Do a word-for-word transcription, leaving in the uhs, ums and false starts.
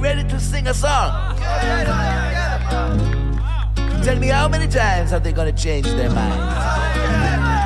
ready to sing a song? Tell me how many times are they gonna change their minds?